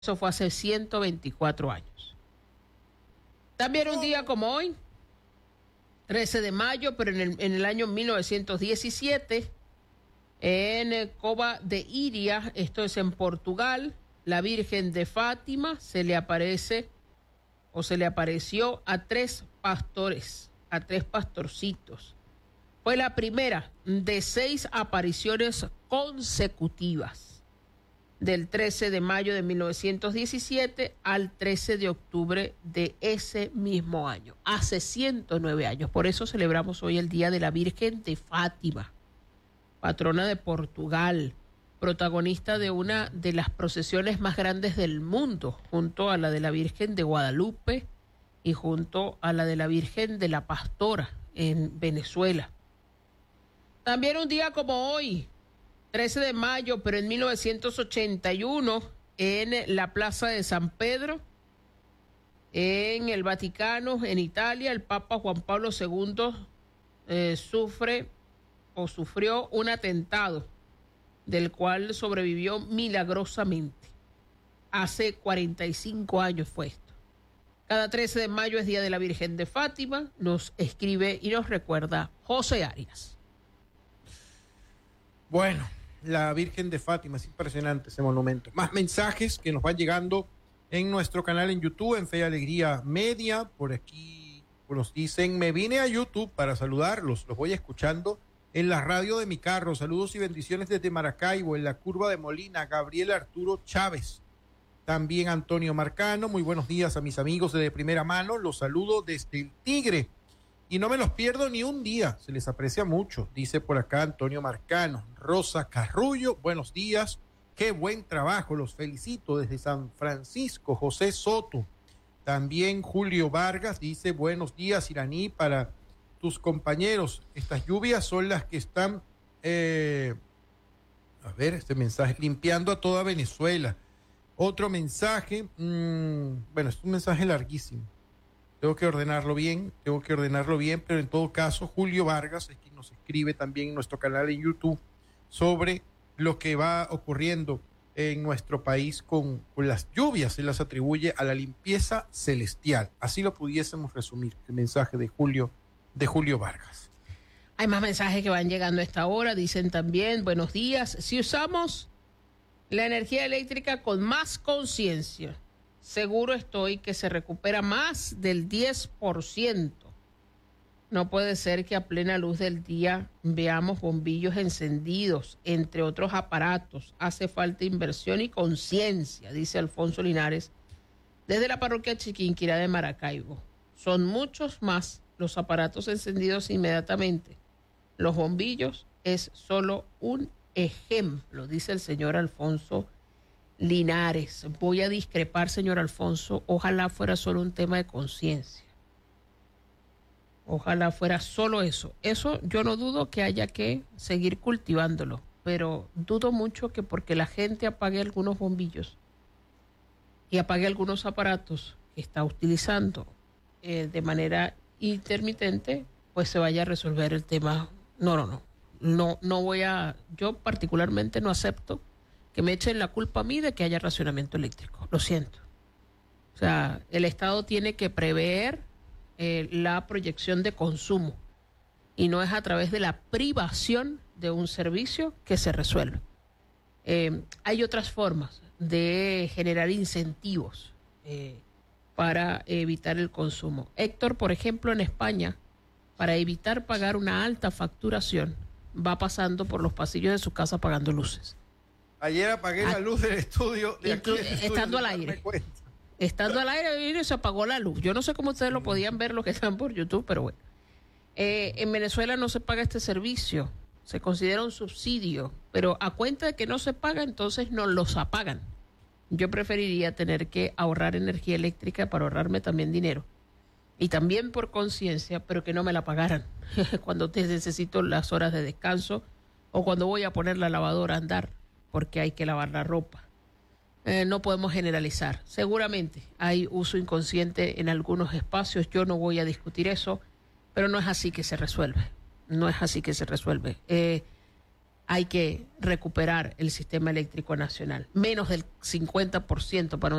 Eso fue hace 124 años. También un día como hoy, 13 de mayo, pero en el año 1917, en Cova de Iria, esto es en Portugal, la Virgen de Fátima se le apareció a 3 pastores, a 3 pastorcitos. Fue la primera de 6 apariciones consecutivas, del 13 de mayo de 1917 al 13 de octubre de ese mismo año, hace 109 años. Por eso celebramos hoy el Día de la Virgen de Fátima, patrona de Portugal, protagonista de una de las procesiones más grandes del mundo, junto a la de la Virgen de Guadalupe y junto a la de la Virgen de la Pastora en Venezuela. También un día como hoy, 13 de mayo, pero en 1981, en la Plaza de San Pedro, en el Vaticano, en Italia, el Papa Juan Pablo II sufrió un atentado del cual sobrevivió milagrosamente. Hace 45 años fue esto. Cada 13 de mayo es Día de la Virgen de Fátima, nos escribe y nos recuerda José Arias. Bueno, la Virgen de Fátima, es impresionante ese monumento. Más mensajes que nos van llegando en nuestro canal en YouTube, en Fe y Alegría Media. Por aquí nos dicen, me vine a YouTube para saludarlos, los voy escuchando en la radio de mi carro. Saludos y bendiciones desde Maracaibo, en la curva de Molina, Gabriel Arturo Chávez. También Antonio Marcano, muy buenos días a mis amigos de primera mano, los saludo desde el Tigre. Y no me los pierdo ni un día, se les aprecia mucho, dice por acá Antonio Marcano. Rosa Carrullo, buenos días, qué buen trabajo, los felicito desde San Francisco. José Soto, también Julio Vargas dice, buenos días Iraní, para tus compañeros, estas lluvias son las que están, este mensaje, limpiando a toda Venezuela. Otro mensaje, bueno, es un mensaje larguísimo. Tengo que ordenarlo bien, pero en todo caso, Julio Vargas es quien nos escribe también en nuestro canal en YouTube sobre lo que va ocurriendo en nuestro país con las lluvias. Se las atribuye a la limpieza celestial. Así lo pudiésemos resumir, el mensaje de Julio Vargas. Hay más mensajes que van llegando a esta hora. Dicen también, buenos días. Si usamos la energía eléctrica con más conciencia, seguro estoy que se recupera más del 10%. No puede ser que a plena luz del día veamos bombillos encendidos, entre otros aparatos. Hace falta inversión y conciencia, dice Alfonso Linares, desde la parroquia Chiquinquirá de Maracaibo. Son muchos más los aparatos encendidos inmediatamente. Los bombillos es solo un ejemplo, dice el señor Alfonso Linares. Voy a discrepar, señor Alfonso. Ojalá fuera solo un tema de conciencia. Ojalá fuera solo eso. Eso yo no dudo que haya que seguir cultivándolo, pero dudo mucho que porque la gente apague algunos bombillos y apague algunos aparatos que está utilizando de manera intermitente, pues se vaya a resolver el tema. Yo particularmente no acepto que me echen la culpa a mí de que haya racionamiento eléctrico. Lo siento. O sea, el Estado tiene que prever la proyección de consumo y no es a través de la privación de un servicio que se resuelve. Hay otras formas de generar incentivos para evitar el consumo. Héctor, por ejemplo, en España, para evitar pagar una alta facturación, va pasando por los pasillos de su casa apagando luces. Ayer apagué la luz del estudio. Estando al aire. Estando al aire se apagó la luz. Yo no sé cómo ustedes lo podían ver, los que están por YouTube, pero bueno. En Venezuela no se paga este servicio. Se considera un subsidio. Pero a cuenta de que no se paga, entonces no los apagan. Yo preferiría tener que ahorrar energía eléctrica para ahorrarme también dinero. Y también por conciencia, pero que no me la pagaran. Cuando necesito las horas de descanso o cuando voy a poner la lavadora a andar, porque hay que lavar la ropa. No podemos generalizar. Seguramente hay uso inconsciente en algunos espacios, yo no voy a discutir eso, pero no es así que se resuelve. No es así que se resuelve. hay que recuperar el sistema eléctrico nacional. Menos del 50% para